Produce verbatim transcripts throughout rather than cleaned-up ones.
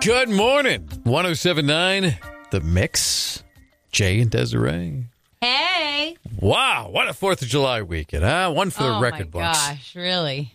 Good morning. one oh seven point nine The Mix. Jay and Desiree. Hey. Wow. What a fourth of July weekend, huh? One for the oh record my books. gosh, really?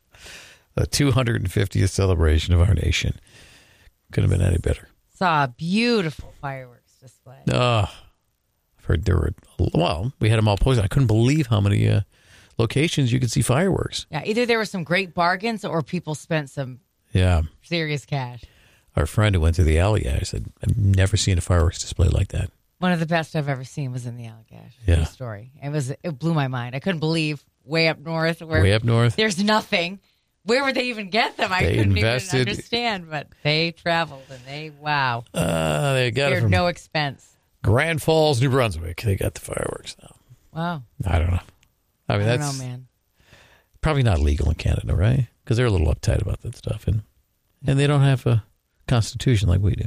The two hundred fiftieth celebration of our nation. Couldn't have been any better. Saw a beautiful fireworks display. Oh, I've heard there were, well, we had them all posted. I couldn't believe how many uh, locations you could see fireworks. Yeah, either there were some great bargains or people spent some Yeah. serious cash. Our friend who went to the Allagash said, I've never seen a fireworks display like that. One of the best I've ever seen was in the Allagash. Yeah. True story. It was. It blew my mind. I couldn't believe way up north where Way up north? there's nothing. Where would they even get them? I They couldn't invested- even understand, but they traveled and they, wow. Uh, they got it Spared from no expense. Grand Falls, New Brunswick. They got the fireworks now. Wow. I don't know. I mean, I don't that's know, man. probably not legal in Canada, right? Because they're a little uptight about that stuff. And and they don't have a constitution like we do.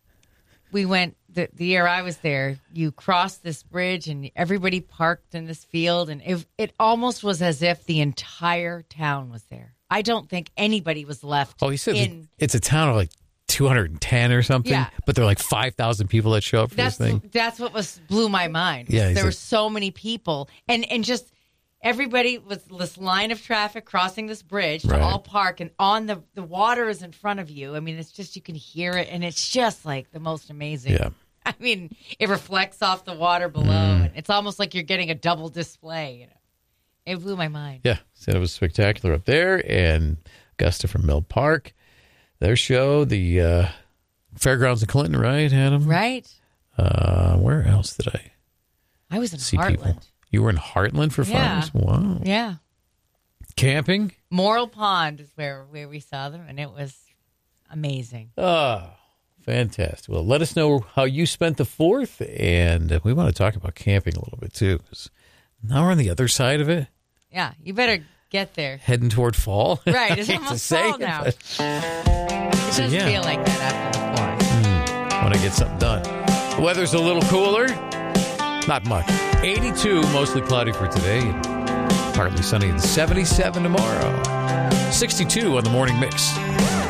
We went, the, the year I was there, you crossed this bridge and everybody parked in this field. And it, it almost was as if the entire town was there. I don't think anybody was left Oh, you said in. it's a town of like two hundred ten or something, Yeah. but there are like five thousand people that show up for That's this thing. that's what was blew my mind. Yeah, he there were said- so many people, and and just everybody was this line of traffic crossing this bridge to Right. all park, and on the the water is in front of you. I mean, it's just you can hear it, and it's just like the most amazing. Yeah. I mean, it reflects off the water below, Mm. and it's almost like you're getting a double display. You know, it blew my mind. Yeah, said it was spectacular up there. And Augusta from Mill Park, their show, the uh, Fairgrounds in Clinton, right, had them? Right? Uh, where else did I I was in see Heartland. people? You were in Heartland for Yeah. fireworks? Wow. Yeah, Camping? Morrill Pond is where where we saw them, and it was amazing. Oh, fantastic. Well, let us know how you spent the fourth, and uh, we want to talk about camping a little bit, too, because now we're on the other side of it, Yeah, you better get there. heading toward fall. Right, it's I hate to almost say fall it, now. but It does yeah. feel like that after the forest. want to get something done. The weather's a little cooler. Not much. eighty-two, mostly cloudy for today. Partly sunny and seventy-seven tomorrow. sixty-two on the morning mix.